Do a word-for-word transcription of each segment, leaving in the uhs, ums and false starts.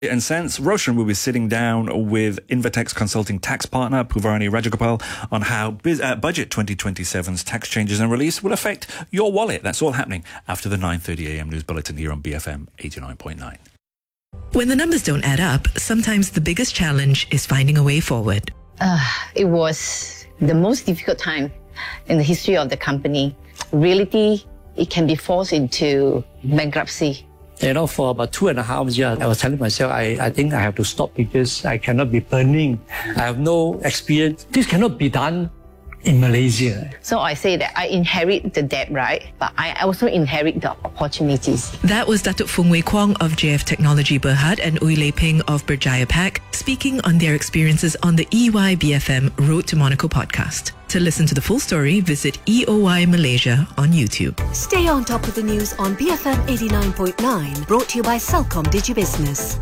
And since Roshan will be sitting down with Invatex Consulting tax partner Puvarani Rajagopal on how Biz, uh, Budget twenty twenty-seven's tax changes and release will affect your wallet. That's all happening after the nine thirty a.m. news bulletin here on B F M eighty-nine point nine. When the numbers don't add up, sometimes the biggest challenge is finding a way forward. Uh, it was the most difficult time in the history of the company. Reality, it can be forced into bankruptcy. You know, for about two and a half years, I was telling myself, I, I think I have to stop because I cannot be burning. I have no experience. This cannot be done in Malaysia. So I say that I inherit the debt, right? But I also inherit the opportunities. That was Datuk Fung Wei Kwong of J F Technology Berhad and Ui Lei Ping of Berjaya Pack speaking on their experiences on the E Y B F M Road to Monaco podcast. To listen to the full story, visit E O Y Malaysia on YouTube. Stay on top of the news on B F M eighty-nine point nine, brought to you by Celcom DigiBusiness.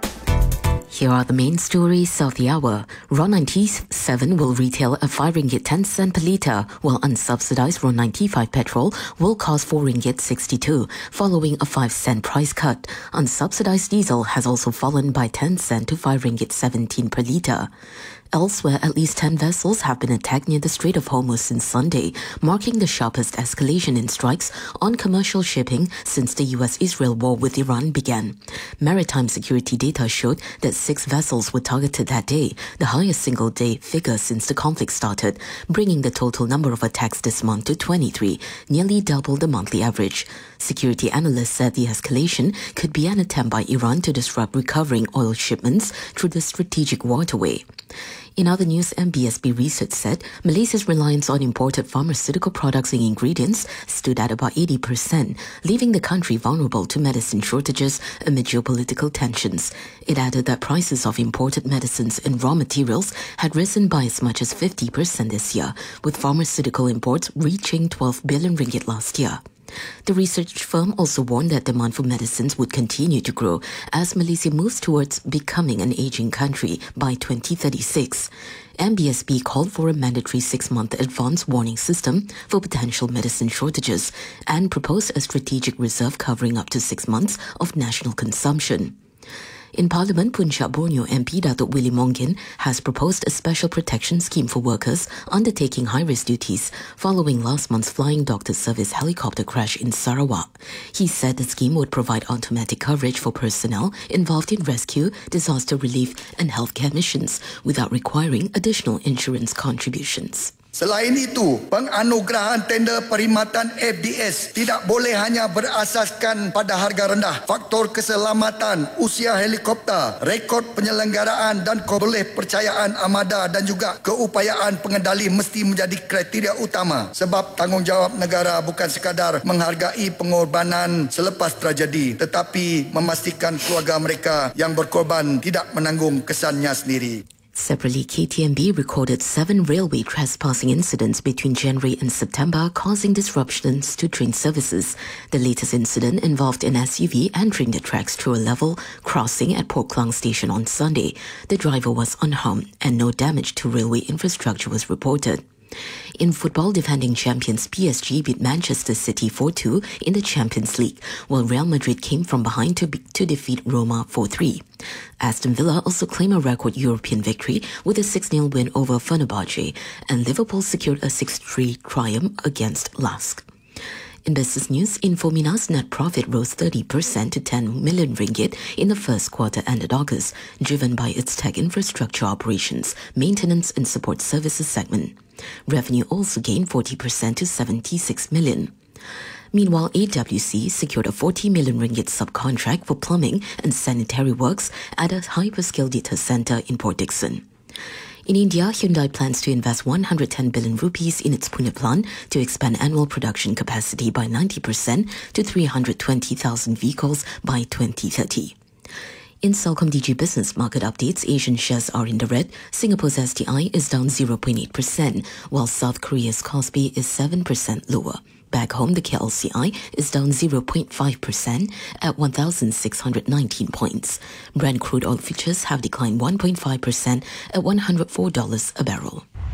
Here are the main stories of the hour. RON ninety-seven will retail at five ringgit ten cent per litre, while unsubsidised RON ninety-five petrol will cost four ringgit sixty-two, following a five cent price cut. Unsubsidised diesel has also fallen by ten cent to five ringgit seventeen per litre. Elsewhere, at least ten vessels have been attacked near the Strait of Hormuz since Sunday, marking the sharpest escalation in strikes on commercial shipping since the U S Israel war with Iran began. Maritime security data showed that six vessels were targeted that day, the highest single-day figure since the conflict started, bringing the total number of attacks this month to twenty-three, nearly double the monthly average. Security analysts said the escalation could be an attempt by Iran to disrupt recovering oil shipments through the strategic waterway. In other news, M B S B research said Malaysia's reliance on imported pharmaceutical products and ingredients stood at about eighty percent, leaving the country vulnerable to medicine shortages amid geopolitical tensions. It added that prices of imported medicines and raw materials had risen by as much as fifty percent this year, with pharmaceutical imports reaching twelve billion ringgit last year. The research firm also warned that demand for medicines would continue to grow as Malaysia moves towards becoming an aging country by twenty thirty-six. M B S B called for a mandatory six-month advance warning system for potential medicine shortages and proposed a strategic reserve covering up to six months of national consumption. In Parliament, Puncak Borneo M P Datuk Willy Mongkin has proposed a special protection scheme for workers undertaking high-risk duties following last month's Flying Doctor Service helicopter crash in Sarawak. He said the scheme would provide automatic coverage for personnel involved in rescue, disaster relief and healthcare missions without requiring additional insurance contributions. Selain itu, penganugerahan tender perkhidmatan F D S tidak boleh hanya berasaskan pada harga rendah. Faktor keselamatan, usia helikopter, rekod penyelenggaraan dan kepercayaan armada dan juga keupayaan pengendali mesti menjadi kriteria utama. Sebab tanggungjawab negara bukan sekadar menghargai pengorbanan selepas tragedi, tetapi memastikan keluarga mereka yang berkorban tidak menanggung kesannya sendiri. Separately, K T M B recorded seven railway trespassing incidents between January and September, causing disruptions to train services. The latest incident involved an S U V entering the tracks through a level crossing at Port Klang Station on Sunday. The driver was unharmed and no damage to railway infrastructure was reported. In football, defending champions P S G beat Manchester City four two in the Champions League, while Real Madrid came from behind to, be, to defeat Roma four three. Aston Villa also claimed a record European victory with a six nil win over Fenerbahce, and Liverpool secured a six three triumph against Lask. In business news, Infomina's net profit rose thirty percent to ten million ringgit in the first quarter ended August, driven by its tech infrastructure operations, maintenance and support services segment. Revenue also gained forty percent to seventy-six million. Meanwhile, A W C secured a forty million ringgit subcontract for plumbing and sanitary works at a hyperscale data center in Port Dickson. In India, Hyundai plans to invest one hundred ten billion rupees in its Pune plant to expand annual production capacity by ninety percent to three hundred twenty thousand vehicles by twenty thirty. In Celcom DigiBusiness market updates, Asian shares are in the red. Singapore's S T I is down zero point eight percent, while South Korea's Kospi is seven percent lower. Back home, the K L C I is down zero point five percent at one thousand six hundred nineteen points. Brent crude oil futures have declined one point five percent at one hundred four dollars a barrel.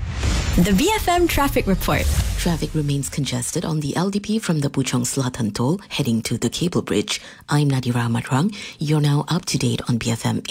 The B F M Traffic Report. Traffic remains congested on the L D P from the Puchong Selatan Toll heading to the Cable Bridge. I'm Nadira Matrang. You're now up to date on B F M